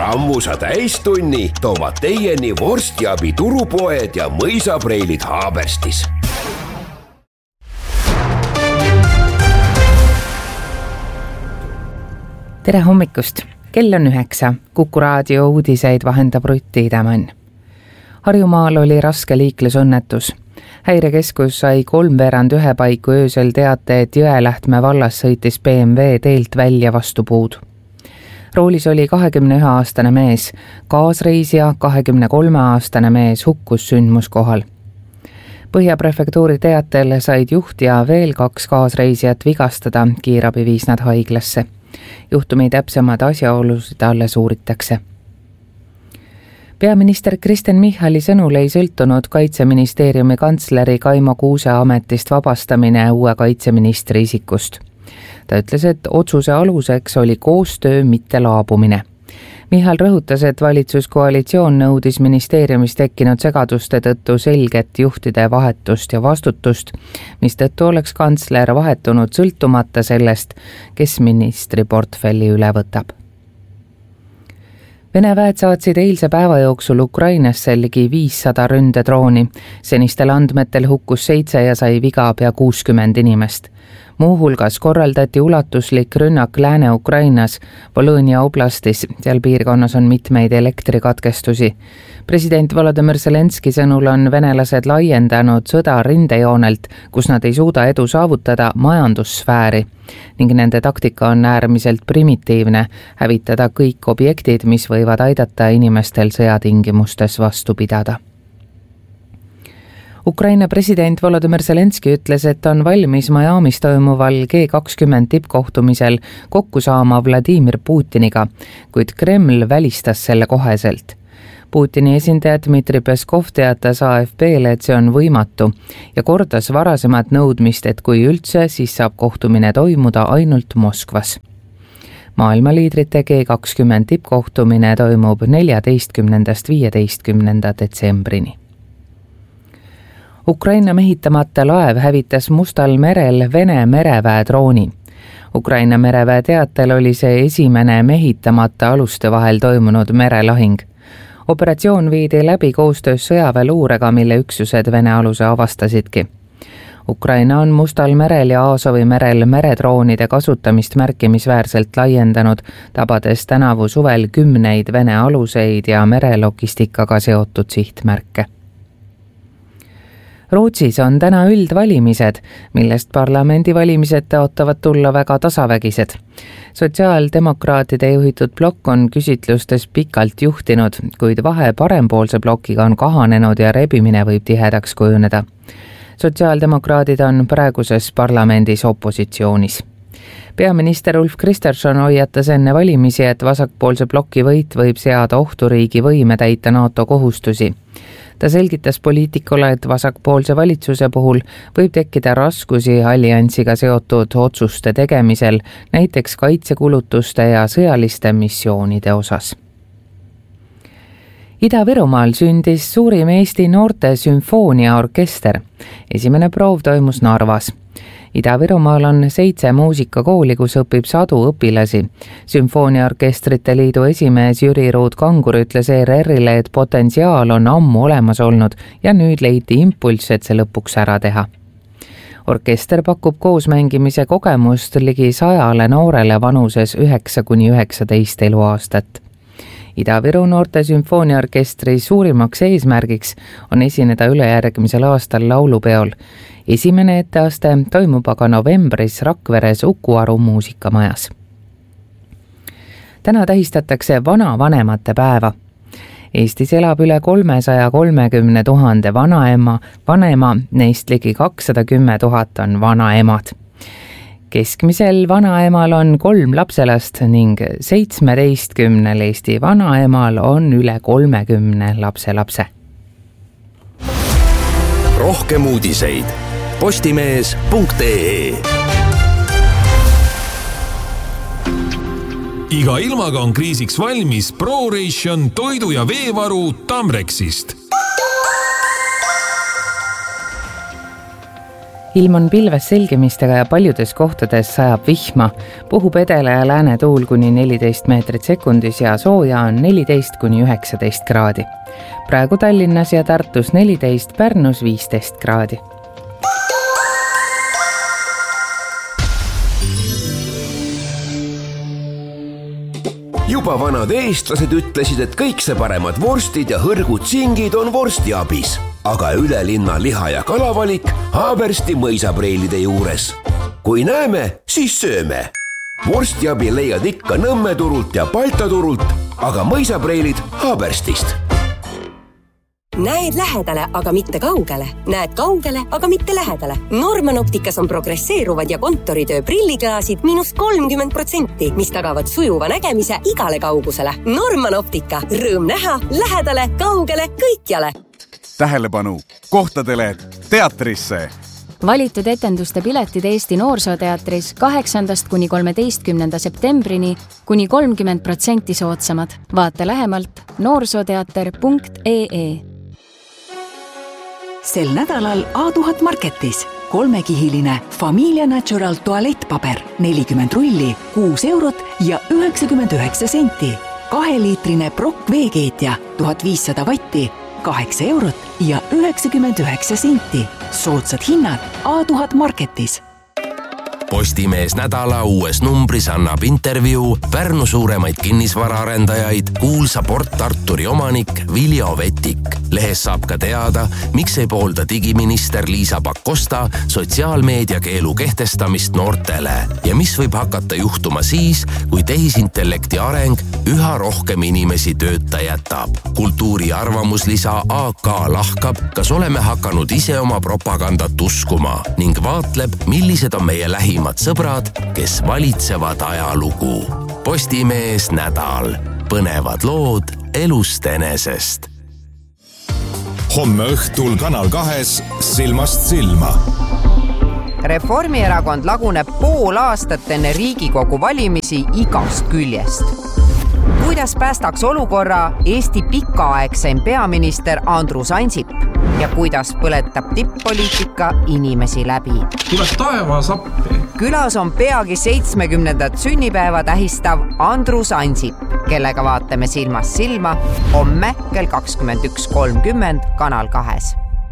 Sammusa täistunni toovad teieni vorstiabi turupoed ja mõisapreilid Haaberstis. Tere hommikust! Kell on 9. Kuku raadio uudiseid vahendab Rutti Idamann. Harjumaal oli raske liiklusõnnetus. Häirekeskus sai 3:15 paiku öösel teate, et Jõelähtme vallas sõitis BMW teelt välja vastu puud. Roolis oli 21-aastane mees, kaasreisija 23-aastane mees hukkus sündmuskohal. Põhjaprefektuuri teatel said juht ja veel 2 kaasreisijat vigastada, kiirabi viis nad haiglasse. Juhtumi täpsemad asjaolusid alles uuritakse. Peaminister Kristen Michali sõnul ei sõltunud Kaitseministeeriumi kantsleri Kaimo Kuuse ametist vabastamine uue kaitseministri isikust. Ta ütles, et otsuse aluseks oli koostöö, mitte laabumine. Michal rõhutas, et valitsuskoalitsioon nõudis ministeeriumis tekkinud segaduste tõttu selget juhtide vahetust ja vastutust, mis tõttu oleks kantsler vahetunud sõltumata sellest, kes ministri portfelli üle võtab. Vene väed saatsid eilse päeva jooksul Ukrainasse ligi 500 ründedrooni. Senistel andmetel hukkus 7 ja sai viga pea 60 inimest. Muuhulgas korraldati ulatuslik rünnak Lääne-Ukrainas, Volõnia oblastis, seal piirkonnas on mitmeid elektrikatkestusi. President Volodymyr Zelenski sõnul on venelased laiendanud sõda rindejoonelt, kus nad ei suuda edu saavutada, majandussfääri ning nende taktika on äärmiselt primitiivne, hävitada kõik objektid, mis võivad aidata inimestel sõjatingimustes vastu pidada. Ukraina president Volodymyr Zelenski ütles, et on valmis Miamis toimuval G20 tippkohtumisel kokku saama Vladimir Putiniga, kuid Kreml välistas selle koheselt. Putini esindaja Dmitri Peskov teatas AFP-le, et see on võimatu ja kordas varasemat nõudmist, et kui üldse, siis saab kohtumine toimuda ainult Moskvas. Maailmaliidrite G20 tippkohtumine toimub 14.–15. detsembrini. Ukraina mehitamata laev hävitas Mustal merel Vene mereväe drooni. Ukraina mereväe teatel oli see esimene mehitamata aluste vahel toimunud merelahing. Operatsioon viidi läbi koostöös sõjaväeluurega, mille üksused Vene aluse avastasidki. Ukraina on Mustal merel ja Aasovi merel meredroonide kasutamist märkimisväärselt laiendanud, tabades tänavu suvel 10 Vene aluseid ja merelogistikaga seotud sihtmärke. Rootsis on täna üldvalimised, millest parlamendivalimised tõotavad tulla väga tasavägised. Sotsiaaldemokraatide juhitud blokk on küsitlustes pikalt juhtinud, kuid vahe parempoolse blokiga on kahanenud ja rebimine võib tihedaks kujuneda. Sotsiaaldemokraadid on praeguses parlamendis opositsioonis. Peaminister Ulf Kristersson hoiatas enne valimisi, et vasakpoolse bloki võit võib seada ohtu riigi võime täita NATO kohustusi. Ta selgitas poliitikule, et vasakpoolse valitsuse puhul võib tekkida raskusi alliansiga seotud otsuste tegemisel, näiteks kaitsekulutuste ja sõjaliste missioonide osas. Ida-Virumaal sündis suurim Eesti noorte sümfooniaorkester. Esimene proov toimus Narvas. Ida-Virumaal on 7 muusikakooli, kus õpib 100 õpilasi. Sümfooniaorkestrite liidu esimees Jüri Ruud-Kangur ütles ERR-ile, et potentsiaal on ammu olemas olnud ja nüüd leiti impulss, et see lõpuks ära teha. Orkester pakub koosmängimise kogemust ligi 100 noorele vanuses 9–19 eluaastat. Ida-Viru noorte sümfooniaorkestri suurimaks eesmärgiks on esineda ülejärgmisel aastal laulupeol. Esimene etteaste toimub aga novembris Rakveres Uku Aru muusikamajas. Täna tähistatakse vanavanemate päeva. Eestis elab üle 330 000 vanema, neist ligi 210 000 on vanaemad. Keskmisel vanaemal on 3 lapselast ning 17 Eesti vanaemal on üle 30 lapselapse. Rohkem uudiseid postimees.ee. Iga ilmaga on kriisiks valmis ProRation toidu- ja veevaru Tamrexist. ilm on pilves selgimistega ja paljudes kohtades sajab vihma. Puhub edela ja lääne tuul kuni 14 meetrit sekundis ja sooja on 14 kuni 19 kraadi. Praegu Tallinnas ja Tartus 14, Pärnus 15 kraadi. Juba vanad eestlased ütlesid, et kõik see paremad vorstid ja hõrgud singid on vorstiabis. Aga üle linna liha- ja kalavalik Haabersti mõisapreilide juures. Kui näeme, siis sööme. Vorstiabi leiad ikka Nõmme turult ja Balta turult, aga mõisapreilid Haaberstist. Näed lähedale, aga mitte kaugele. Näed kaugele, aga mitte lähedale. Norman Opticas on progresseeruvad ja kontoritöö prilliklaasid -30%, mis tagavad sujuva nägemise igale kaugusele. Norman Optica. Rõõm näha lähedale, kaugele, kõikjale. Tähelepanu! Kohtadele teatrisse! Valitud etenduste piletid Eesti Noorsooteatris 8. kuni 13. septembrini kuni 30% soodsamad. Vaata lähemalt noorsooteater.ee. Sel nädalal A1000 Marketis 3-kihiline Familia Natural tualettpaber 40 rulli, 6 eurot ja 99 senti. 2-liitrine Brock veekeetja 1500 vatti, 8 eurot ja 99 senti. Soodsad hinnad A1000 Marketis. Postimees nädala uues numbris annab intervjuu Pärnu suuremaid kinnisvaraarendajaid kuulsa Port Arturi omanik Viljo Vetik. Lehes saab ka teada, miks ei poolda digiminister Liisa Pakosta sotsiaalmeedia keelu kehtestamist noortele ja mis võib hakata juhtuma siis, kui tehisintellekti areng üha rohkem inimesi tööta jätab. Kultuuri arvamuslisa AK lahkab, kas oleme hakanud ise oma propagandat uskuma ning vaatleb, millised on meie lähimad sõbrad, kes valitsevad ajalugu. Postimees nädal. Põnevad lood elust enesest. Homme õhtul Kanal 2 Silmast silma. Reformierakond laguneb pool aastat enne Riigikogu valimisi igast küljest. Kuidas päästaks olukorra Eesti pikaaegseim peaminister Andrus Ansip ja kuidas põletab tipp-poliitika inimesi läbi? Tuleb taevas appi. Külas on peagi 70. sünnipäeva tähistav Andrus Ansip, kellega vaatame silmast silma homme kell 21.30 Kanal 2.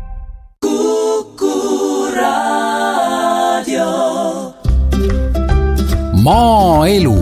Kuku Raadio. Maaelu.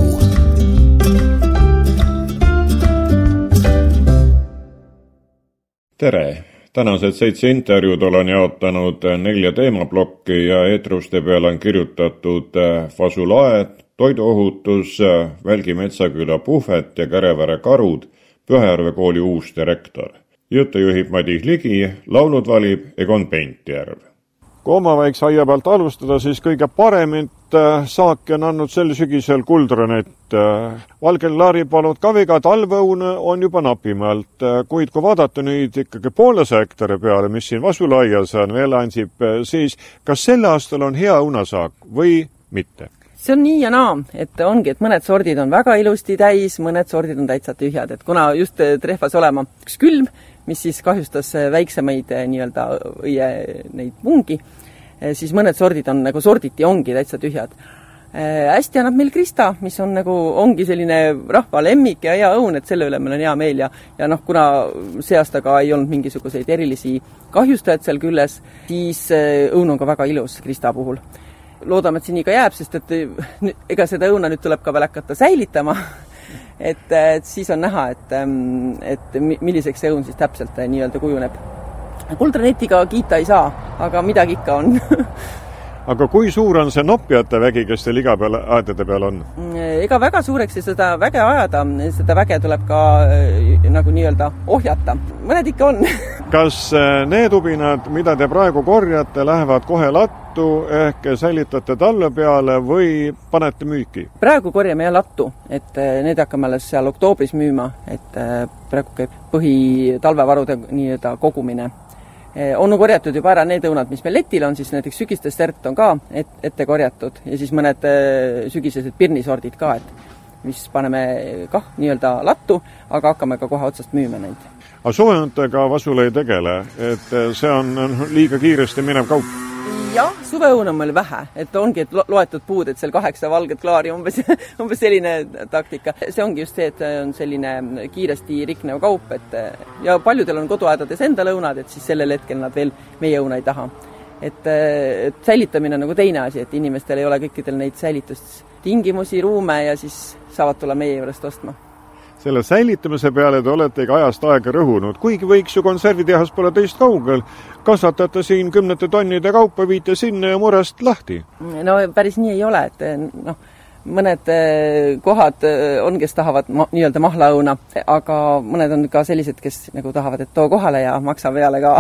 Tere! Tänased 7 intervjuud olen jaotanud 4 teemablokki ja eetruste peal on kirjutatud fasulaed, toiduohutus, Välgi Metsaküla puhvet ja Kärevere karud, Pühajärve kooli uus direktor. Jutte juhib Madis Ligi, laulud valib Egon Pentjärv. Kui oma väikse aia pealt alustada, siis kõige paremint saaki on andnud sel sügisel kuldranett. Valgel laaripalud kaviga talveõun on juba napimäelt, kuid kui vaadata nüüd ikkagi 1,5 hektari peale, mis siin Vasulaias on veel Ansip, siis kas sel aastal on hea õunasaak või mitte? See on nii ja naa, et ongi, et mõned sordid on väga ilusti täis, mõned sordid on täitsa tühjad, et kuna just trehvas olema üks külm, mis siis kahjustas väiksemaid nii-öelda õie neid mungi, siis mõned sordid on nagu sorditi ongi täitsa tühjad. Hästi annab meil Krista, mis on nagu ongi selline rahva lemmik ja hea õun, et selle üle meil on hea meel ja noh, kuna see aasta ka ei olnud mingisuguseid erilisi kahjustajad seal külles, siis õun on ka väga ilus Krista puhul. Loodame, et see nii ka jääb, sest et ega seda õuna nüüd tuleb ka veel hakata säilitama. Et siis on näha, et milliseks see õun siis täpselt nii-öelda kujuneb. Kuldranetiga kiita ei saa, aga midagi ikka on. Aga kui suur on see nopjate vägi, kes teil iga peal aedade peal on? Ega väga suureks ja seda väge ajada, seda väge tuleb ka nagu nii-öelda ohjata. Mõned ikka on. Kas need ubinad, mida te praegu korjate, lähevad kohe lattu ehk säilitate talve peale või panete müüki? Praegu korjame ja lattu, et need hakkame alles seal oktoobris müüma, et praegu käib põhitalvevarude nii-öelda kogumine. On korjatud juba ära need õunad, mis meil letil on, siis näiteks sügistest sert on ka ette korjatud ja siis mõned sügisesed pirnisordid ka, et mis paneme kah nii-öelda lattu, aga hakkame ka kohe otsast müüma neid. Aga soojantega Vasul ei tegele, et see on liiga kiiresti minev kaup? Jah, suveõun on meil vähe, et ongi et loetud puud, et seal 8 valget klaari umbes selline taktika. See ongi just see, et on selline kiiresti riknev kaup, et ja paljudel on koduaedades enda lõunad, et siis sellel hetkel nad veel meie õuna ei taha. Et säilitamine on nagu teine asi, et inimestel ei ole kõikidel neid säilitustingimusi, ruume ja siis saavad tulla meie juurest ostma. Selle säilitamise peale te olete ka ajast aega rõhunud, kuigi võiks ju konservitehas pole teist kaugel, kasvatate siin 10 tonnide kaupa, viite sinna ja murest lahti. No päris nii ei ole, et mõned kohad on, kes tahavad nii-öelda mahlaõuna, aga mõned on ka sellised, kes nagu tahavad, et too kohale ja maksa peale ka.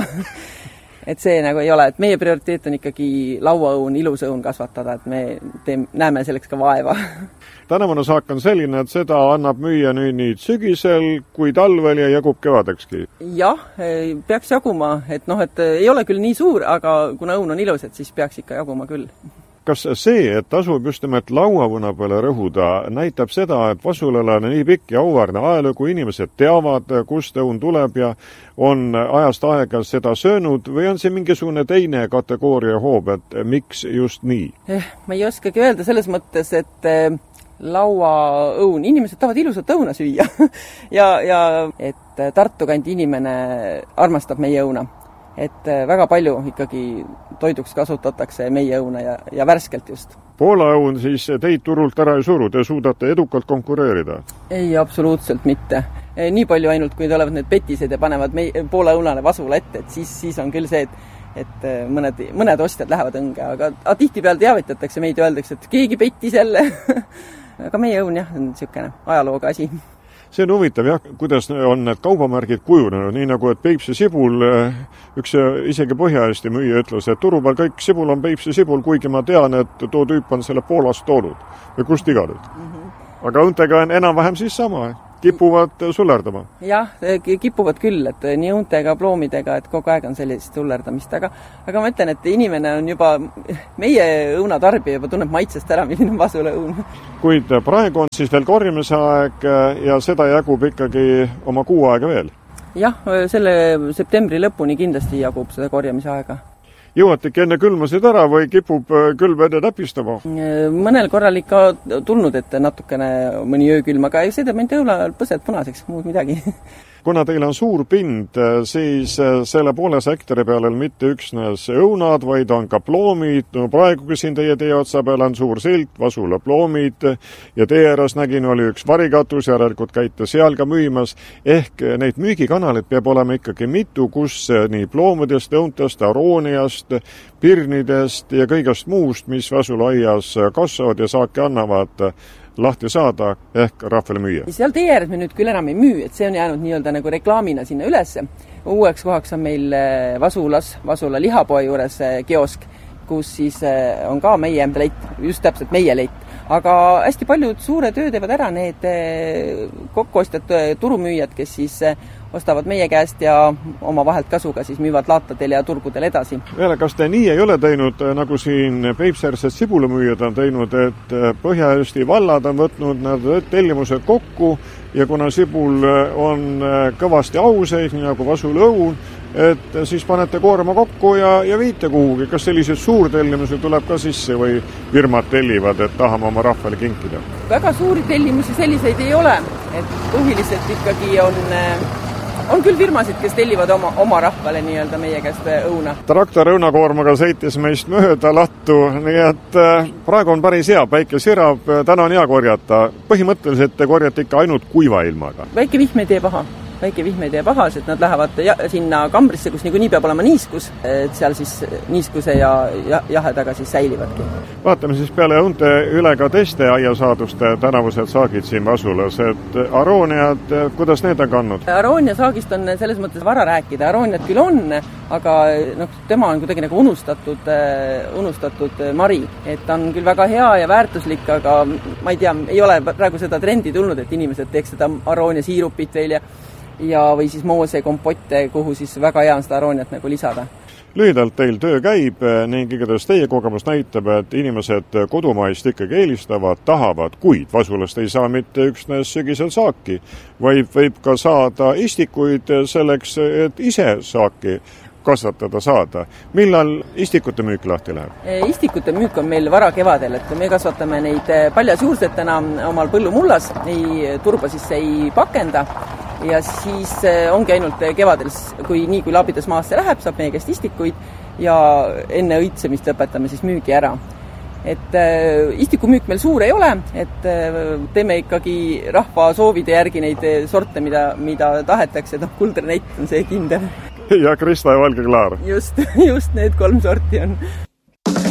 Et see nagu ei ole, et meie prioriteet on ikkagi lauaõun, ilus õun kasvatada, et me näeme selleks ka vaeva. Tänavune saak on selline, et seda annab müüa nii sügisel kui talvel ja jagub kevadekski. Jah, peaks jaguma, et et ei ole küll nii suur, aga kuna õun on ilus, et siis peaks ikka jaguma küll. Kas see, et tasub just nimelt lauavõna peale rõhuda, näitab seda, et Vasulal on nii pikk ja auväärne ajalugu, inimesed teavad, kust õun tuleb ja on ajast aega seda söönud või on see mingisugune teine kategooria hoob, et miks just nii? Ma ei oskagi öelda selles mõttes, et lauaõun, inimesed tahavad ilusat õuna süüa ja et Tartu kandi inimene armastab meie õuna. Et väga palju ikkagi toiduks kasutatakse meie õuna ja värskelt just. Poola õun siis teid turult ära ei suru, te suudate edukalt konkureerida? Ei, absoluutselt mitte. Nii palju ainult, kui tulevad need petised ja panevad Poola õunale Vasula ette, et siis on küll see, et mõned ostjad lähevad õnge, aga tihtipeale teavitatakse meid ja öeldakse, et keegi pettis jälle. Aga meie õun jah, on niisugune ajalooga asi. See on huvitav, jah, kuidas on need kaubamärgid kujunenud, nii nagu, et Peipsi sibul, üks isegi Põhja-Eesti müüja ütles, et turu peal kõik sibul on Peipsi sibul, kuigi ma tean, et too tüüp on selle Poolast toonud või kust iganes. Aga õuntega on enam-vähem siis sama, kipuvad sullerdama. Jah, kipuvad küll, et nii õuntega, ploomidega, et kogu aeg on sellist sullerdamist, aga ma ütlen, et inimene on juba, meie õunatarbija juba tunneb maitsest ära, milline on Vasula õun. Kuid praegu on siis veel korjamise aeg ja seda jagub ikkagi oma kuu aega veel? Jah, selle septembri lõpuni kindlasti jagub seda korjamise aega. Jõuategi enne külmasid ära või kipub külm enne näpistama? Mõnel korral ikka tulnud, et natukene mõni öökülm, aga see teeb ainult õunal põsed punaseks, muud midagi. Kuna teil on suur pind, siis selle 0,5 hektari peal on mitte üksnes õunad, vaid on ka ploomid. No praegugi siin teie otsa peal on suur silt, Vasula ploomid ja teie ääres nägin oli üks varikatus, järelikult käite seal ka müümas. Ehk neid müügikanaleid peab olema ikkagi mitu, kus nii ploomidest, õuntest, arooniast, pirnidest ja kõigest muust, mis Vasula aias kasvavad ja saaki annavad, lahti saada ehk rahvale müüa. Seal teie ääres me nüüd küll enam ei müü, et see on jäänud nii-öelda nagu reklaamina sinna ülesse. Uueks kohaks on meil Vasulas, Vasula lihapoe juures kiosk, kus siis on ka meie leit, just täpselt meie leit. Aga hästi paljud suure töö teevad ära need kokkuostjad turumüüjad, kes siis ostavad meie käest ja oma vahelt kasuga siis müüvad laatadel ja turgudel edasi. Veele, kas te nii ei ole teinud, nagu siin Peipsi-äärsed sibulamüüjad on teinud, et Põhja-Eesti vallad on võtnud need tellimused kokku ja kuna sibul on kõvasti auseis, nii nagu Vasula õun, et siis panete koorma kokku ja viite kuhugi. Kas sellised suurtellimusi tuleb ka sisse või firmad tellivad, et tahame oma rahvale kinkida? Väga suuri tellimusi selliseid ei ole, et põhiliselt ikkagi on küll firmasid, kes tellivad oma rahvale nii-öelda meie käest õuna. Traktor õunakoormaga sõitis meist mööda lattu, nii et praegu on päris hea, päike sirab, täna on hea korjata. Põhimõtteliselt te korjate ikka ainult kuiva ilmaga. Väike vihm ei tee paha. Väike vihm ei tee paha, et nad lähevad sinna kambrisse, kus niikuinii peab olema niiskus, et seal siis niiskuse ja jahedaga siis säilivadki. Vaatame siis peale õunte üle ka teiste aiasaaduste tänavused saagid siin Vasulas, et arooniad, kuidas need on kannud? Aroonia saagist on selles mõttes vara rääkida, arooniad küll on, aga tema on kuidagi nagu unustatud mari, et on küll väga hea ja väärtuslik, aga ma ei tea, ei ole praegu seda trendi tulnud, et inimesed teeks seda aroonia siirupit veel või siis moose kompotte, kuhu siis väga hea on seda arooniat nagu lisada. Lühidalt teil töö käib ning igatahes teie kogemus näitab, et inimesed kodumaist ikkagi eelistavad, tahavad, kuid Vasulast ei saa mitte üksnes sügisel saaki, vaid võib ka saada istikuid selleks, et ise saaki kasvatada saada. Millal istikute müük lahti läheb? Istikute müük on meil varakevadel, et me kasvatame neid paljasjuursetena omal põllumullas, turba sisse ei pakenda ja siis ongi ainult kevadel, kui labidas maasse läheb, saab meie käest istikuid ja enne õitsemist lõpetame siis müügi ära. Et istikumüük meil suur ei ole, et teeme ikkagi rahva soovide järgi neid sorte, mida tahetakse, et kuldrenett on see kindel. Ja Krista ja Valge Klaar. Just need 3 sorti on